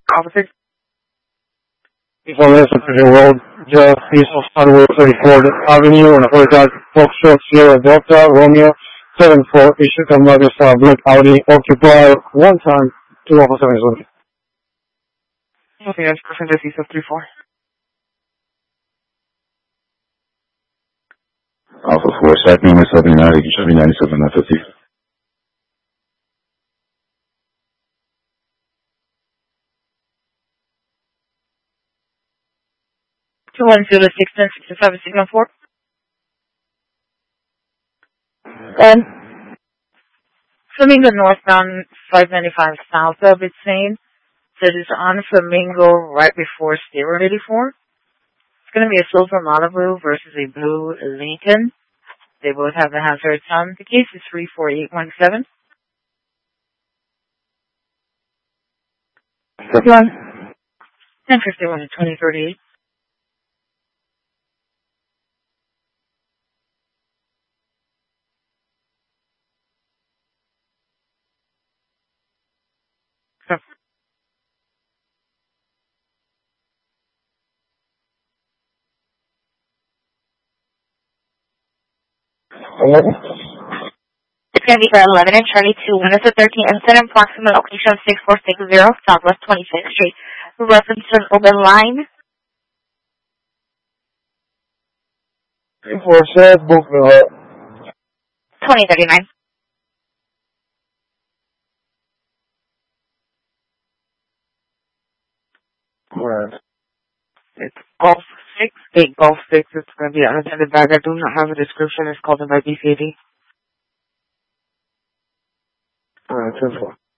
Officer? From Institution Road, east of Sunway 34th Avenue, and 45 Foxtrot Sierra Delta, Romeo 74, issue Camaro black Audi, occupy one time, 2 officer is Okay, that's percent of C-34. Alpha 4, stack number 79, you should be 97 at 50. 210 67 signal 4. Flamingo northbound 595 south of Insane. That is on Flamingo right before Stereo 84. It's going to be a silver Malibu versus a blue Lincoln. They both have the hazards on. The case is 34817. 1051 to 2038. It's going to be for 11 and Charlie 2. One is a 13 incident, approximate location of 6460 Southwest 26th Street. Reference to an open line. 347, book 2039. Right. It's Golf 6, 8 Golf 6. It's going to be an unattended bag. I do not have a description. It's called in by BCAD. Alright, 10-4.